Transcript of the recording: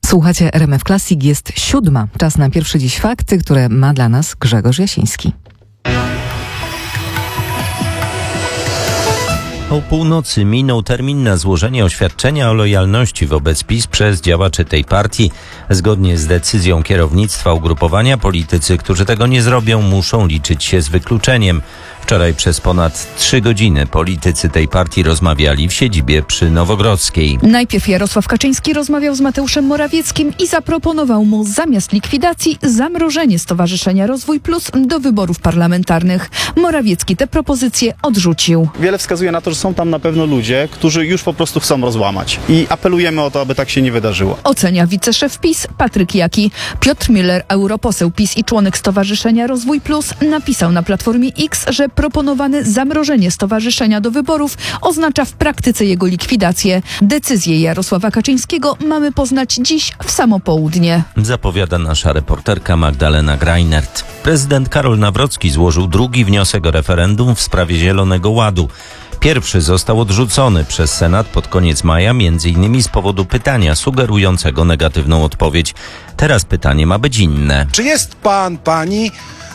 Słuchacie RMF Classic, jest 7. Czas na pierwszy dziś fakty, które ma dla nas Grzegorz Jasiński. O północy minął termin na złożenie oświadczenia o lojalności wobec PiS przez działaczy tej partii. Zgodnie z decyzją kierownictwa ugrupowania, politycy, którzy tego nie zrobią, muszą liczyć się z wykluczeniem. Wczoraj przez ponad 3 godziny politycy tej partii rozmawiali w siedzibie przy Nowogrodzkiej. Najpierw Jarosław Kaczyński rozmawiał z Mateuszem Morawieckim i zaproponował mu zamiast likwidacji zamrożenie Stowarzyszenia Rozwój Plus do wyborów parlamentarnych. Morawiecki te propozycje odrzucił. Wiele wskazuje na to, że są tam na pewno ludzie, którzy już po prostu chcą rozłamać. I apelujemy o to, aby tak się nie wydarzyło. Ocenia wiceszef PiS Patryk Jaki. Piotr Müller, europoseł PiS i członek Stowarzyszenia Rozwój Plus, napisał na Platformie X, że proponowane zamrożenie stowarzyszenia do wyborów oznacza w praktyce jego likwidację. Decyzję Jarosława Kaczyńskiego mamy poznać dziś w samo południe. Zapowiada nasza reporterka Magdalena Greinert. Prezydent Karol Nawrocki złożył drugi wniosek o referendum w sprawie Zielonego Ładu. Pierwszy został odrzucony przez Senat pod koniec maja, m.in. z powodu pytania sugerującego negatywną odpowiedź. Teraz pytanie ma być inne. Czy jest pani